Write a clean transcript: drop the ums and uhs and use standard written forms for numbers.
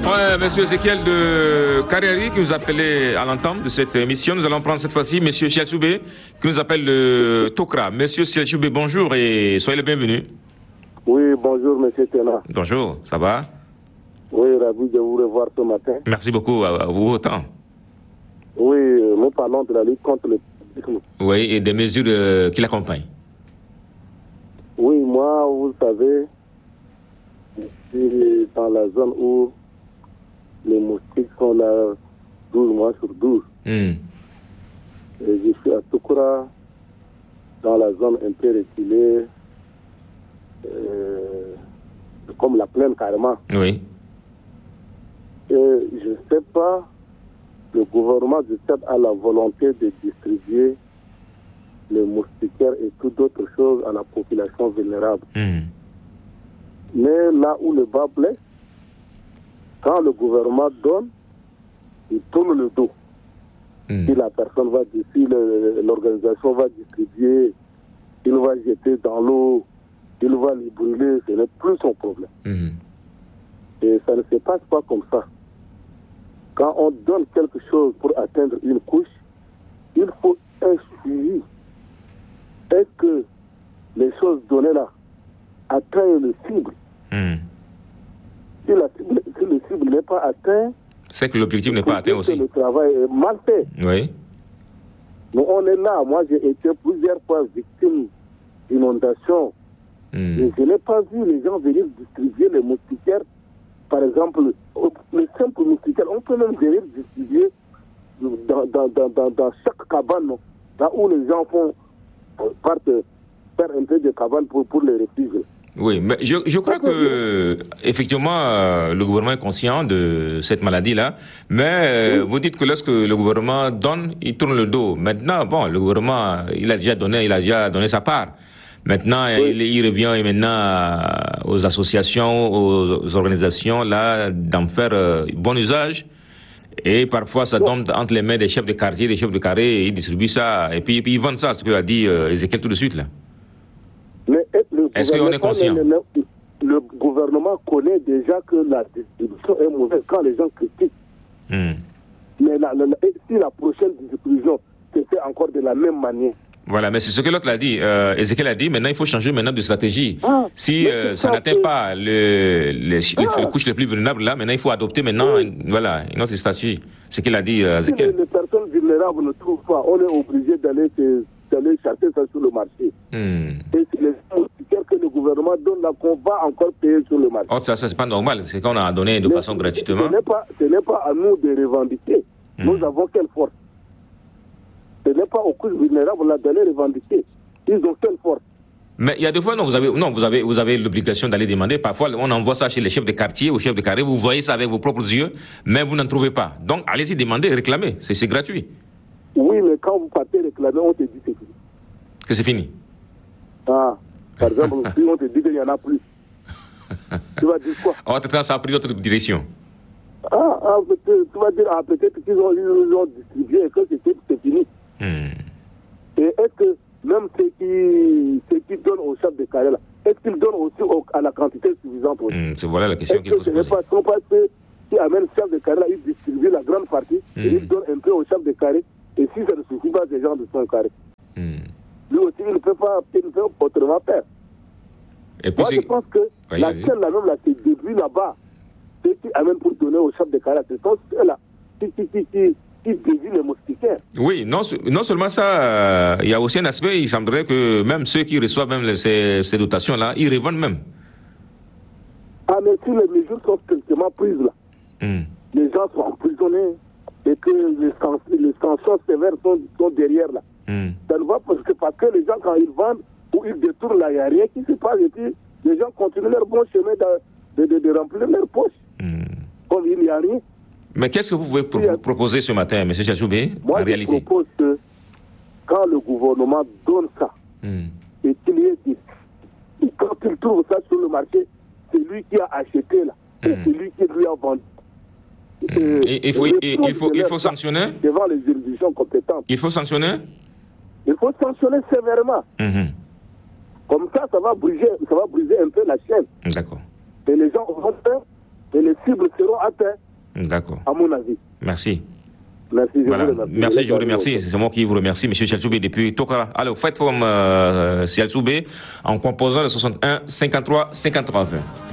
Moi, monsieur Ezekiel de Carrière qui nous appelait à l'entente de cette émission. Nous allons prendre cette fois-ci monsieur Chelchoubé qui nous appelle de Tokra. Monsieur Chelchoubé, bonjour et soyez le bienvenu. Oui, bonjour monsieur Tena. Bonjour, ça va? Oui, ravi de vous revoir ce matin. Merci beaucoup, à vous autant. Oui, nous parlons de la lutte contre le terrorisme. Oui, et des mesures qui l'accompagnent. Oui, moi, vous savez, je suis dans la zone où les moustiques sont là 12 mois sur 12. Et je suis à Toukoura, dans la zone un peu reculée, comme la plaine carrément. Oui. Et je ne sais pas, le gouvernement du Tchad a la volonté de distribuer les moustiquaires et toutes d'autres choses à la population vulnérable. Mais là où le bas blesse, quand le gouvernement donne, il tourne le dos. Si la personne va, si l'organisation va distribuer, il va jeter dans l'eau, il va les brûler, ce n'est plus son problème. Et ça ne se passe pas comme ça. Quand on donne quelque chose pour atteindre une couche, il faut un suivi. Est-ce que les choses données là atteignent le cible? Si le cible n'est pas atteint, c'est que l'objectif n'est pas atteint aussi. Le travail est mal fait. Oui. Nous, on est là. Moi, j'ai été plusieurs fois victime d'inondations. Et je n'ai pas vu les gens venir distribuer les moustiquaires. Par exemple, les simples moustiquaires, on peut même venir distribuer dans chaque cabane, non? Là où les gens partent faire un peu de cabane pour les refuges. Oui, mais je crois que effectivement le gouvernement est conscient de cette maladie-là, mais vous dites que lorsque le gouvernement donne, il tourne le dos. Maintenant, bon, le gouvernement, il a déjà donné sa part. Maintenant, il revient maintenant aux associations, aux organisations là d'en faire bon usage. Et parfois, ça tombe entre les mains des chefs de quartier, des chefs de carré, et ils distribuent ça, et puis ils vendent ça, ce que a dit Ezekiel tout de suite là. Mais est-ce qu'on est conscient? Le gouvernement connaît déjà que la distribution est mauvaise quand les gens critiquent. Mais si la prochaine distribution se fait encore de la même manière. Voilà, mais c'est ce que l'autre l'a dit. Ezekiel a dit, maintenant il faut changer de stratégie. Si ça n'atteint pas les couches les plus vulnérables là, maintenant il faut adopter une autre stratégie. C'est ce qu'il a dit, Ezekiel. Si les personnes vulnérables ne trouvent pas, on est obligé d'aller chercher ça sur le marché. Et c'est les moustiquaires que le gouvernement donne là qu'on va encore payer sur le marché. Ça c'est pas normal, c'est qu'on a donné de façon gratuitement. Ce n'est pas à nous de revendiquer. Nous avons quelle force? Ce n'est pas aux couches vulnérables d'aller revendiquer. Ils ont quelle force? Mais il y a des fois, vous avez l'obligation d'aller demander. Parfois, on envoie ça chez les chefs de quartier, aux chefs de carré. Vous voyez ça avec vos propres yeux, mais vous n'en trouvez pas. Donc, allez-y demander, réclamer. C'est gratuit. Oui, mais quand vous partez réclamer, on te dit que c'est fini. Que c'est fini? Par exemple, si on te dit qu'il n'y en a plus, tu vas dire quoi? Ça a pris d'autres directions. Tu vas dire, peut-être qu'ils ont distribué et que c'est fini. Et est-ce que même ceux qui donnent aux chefs de carré là, est-ce qu'ils donnent aussi à la quantité suffisante aussi? C'est voilà la question qu'il faut se poser. Est-ce que ce n'est pas ceux qui amènent le chef de carré là, ils distribuent la grande partie et ils donnent un peu aux chefs de carré, et si ça ne suffit pas, des gens de son carré. Lui aussi, il ne peut pas autrement faire. Et puis moi, je pense que la chaîne là-même, là, c'est depuis là-bas. Ceux qui amènent pour donner aux chefs de carré, ce sont ceux-là qui dévient les moustiquaires. Oui, non seulement ça, il y a aussi un aspect, il semblerait que même ceux qui reçoivent même ces dotations-là, ils revendent même. Mais si les mesures sont strictement prises là, les gens sont emprisonnés et que les sanctions sévères sont derrière là. Ça ne va pas parce que les gens, quand ils vendent ou ils détournent là, il n'y a rien qui se passe et puis les gens continuent leur bon chemin de remplir leurs poches. Comme il n'y a rien. Mais qu'est-ce que vous pouvez proposer ce matin, M. Chelchoubé, en réalité? Moi, je propose que quand le gouvernement donne ça, et qu'il y ait et quand il trouve ça sur le marché, c'est lui qui a acheté là, et c'est lui qui lui a vendu. Il faut sanctionner devant les juridictions compétentes. Il faut sanctionner? Il faut sanctionner sévèrement. Comme ça va briser un peu la chaîne. D'accord. Et les gens vont faire, et les cibles seront atteintes. D'accord. À mon avis. Merci. Merci, voilà. Merci, je vous remercie. C'est moi qui vous remercie, M. Sialsoubé, depuis Tokara. Alors, faites comme Sialsoubé en composant le 61 53 53 20.